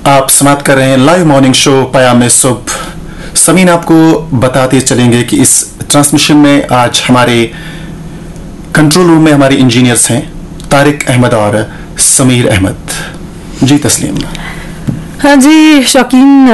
आप समाप्त कर रहे हैं लाइव मॉर्निंग शो पयाम सुबह। समीन, आपको बताते चलेंगे कि इस ट्रांसमिशन में आज हमारे कंट्रोल रूम में हमारे इंजीनियर्स हैं तारिक अहमद और समीर अहमद। जी तस्लीम। हाँ जी शौकीन,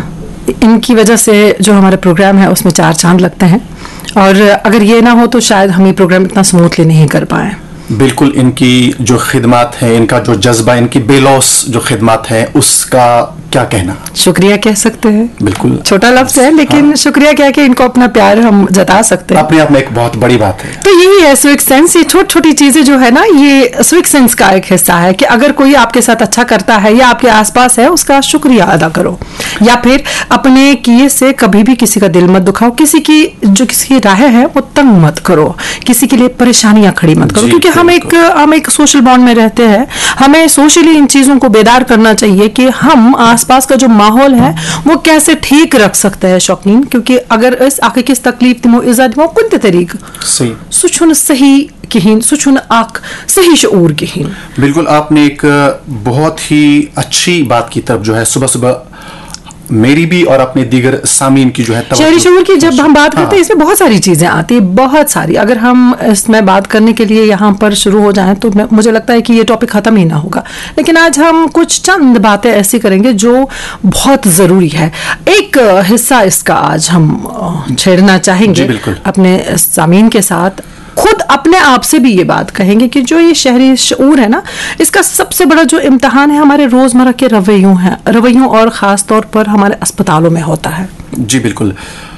इनकी वजह से जो हमारा प्रोग्राम है उसमें चार चांद लगते हैं, और अगर ये ना हो तो शायद हम ये प्रोग्राम इतना स्मूथली नहीं कर पाए। बिल्कुल, इनकी जो खिदमात है, इनका जो जज्बा, इनकी बेलौस जो खिदमात है, उसका क्या कहना। शुक्रिया कह सकते हैं। बिल्कुल छोटा लफ्ज है, लेकिन हाँ। शुक्रिया कह के इनको अपना प्यार हम जता सकते हैं। अपने आप में एक बहुत बड़ी बात है। तो यही है स्विक सेंस। ये छोटी छोटी चीजें जो है ना, ये स्विक सेंस का एक हिस्सा है कि अगर कोई आपके साथ अच्छा करता है या आपके आसपास है, उसका शुक्रिया अदा करो, या फिर अपने किए से कभी भी किसी का दिल मत दुखाओ, किसी की जो किसी राह है वो तंग मत करो, किसी के लिए परेशानियां खड़ी मत करो, क्योंकि हम एक सोशल बॉन्ड में रहते हैं। हमें सोशली इन चीजों को बेदार करना चाहिए कि हम आसपास का जो माहौल है वो कैसे ठीक रख सकते हैं शौकीन, क्योंकि अगर इस आके किस तकलीफ तिमो इज्जत तिमो कुन तरीक सही सुछुन सही कहीं सुछुन आक सही शऊर कहीं। बिल्कुल, आपने एक बहुत ही अच्छी बात की तरफ जो है सुबह सुबह मेरी भी और अपने दीगर सामीन की जो है शहरी शऊर की जब हम बात करते हैं, इसमें बहुत सारी चीजें आती है, बहुत सारी। अगर हम इसमें बात करने के लिए यहाँ पर शुरू हो जाएं तो मुझे लगता है कि ये टॉपिक खत्म ही ना होगा, लेकिन आज हम कुछ चंद बातें ऐसी करेंगे जो बहुत जरूरी है। एक हिस्सा इसका आज हम छेड़ना चाहेंगे अपने सामीन के साथ। खुद अपने आप से भी ये बात कहेंगे कि जो ये शहरी शऊर है ना, इसका सबसे बड़ा जो इम्तिहान है हमारे रोजमर्रा के रवैयों और खास तौर पर हमारे अस्पतालों में होता है। जी बिल्कुल,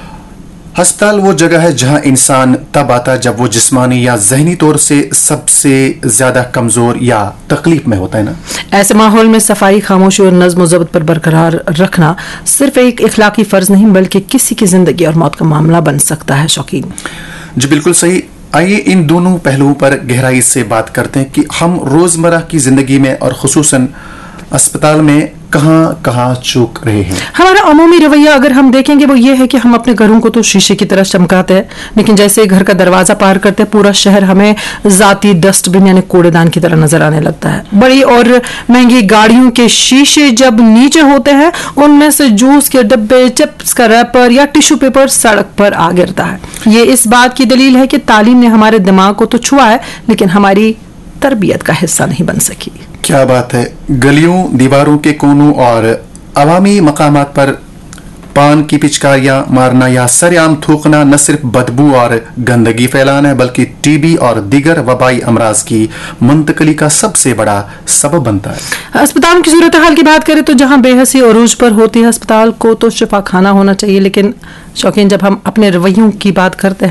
अस्पताल वो जगह है जहां इंसान तब आता जब वो जिस्मानी या जहनी तौर से सबसे ज्यादा कमजोर या तकलीफ में होता है ना। ऐसे माहौल में सफाई, खामोशी और नज्म ज़ब्त पर बरकरार रखना सिर्फ एक इखलाकी फर्ज नहीं बल्कि किसी की जिंदगी और मौत का मामला बन सकता है। शौकीन जी बिल्कुल सही। आइए इन दोनों पहलुओं पर गहराई से बात करते हैं कि हम रोजमर्रा की जिंदगी में और खुसूसन अस्पताल में कहाँ चूक रहे हैं। हमारा अमूमी रवैया अगर हम देखेंगे वो ये है कि हम अपने घरों को तो शीशे की तरह चमकाते हैं, लेकिन जैसे घर का दरवाजा पार करते हैं पूरा शहर हमें जाती डस्टबिन यानी कूड़ेदान की तरह नजर आने लगता है। बड़ी और महंगी गाड़ियों के शीशे जब नीचे होते हैं, उनमें से जूस के डब्बे, चिप्स का रैपर या टिश्यू पेपर सड़क पर आ गिरता है। ये इस बात की दलील है कि तालीम ने हमारे दिमाग को तो छुआ है, लेकिन हमारी तरबियत का हिस्सा नहीं बन सकी। क्या बात है। गलियों, दीवारों के कोनों और अवामी मकामात पर पान की पिचकारियां मारना या सरेआम थूकना न सिर्फ बदबू और गंदगी फैलाना है बल्कि टीबी और दीगर वबाई अमराज की मुंतकली का सबसे बड़ा सबब बनता है। अस्पताल की सूरत हाल की बात करें तो जहां बेहसी अरूज पर होती है, अस्पताल को तो शिफा खाना होना चाहिए, लेकिन शौकीन जब हम अपने रवैयों की बात करते हैं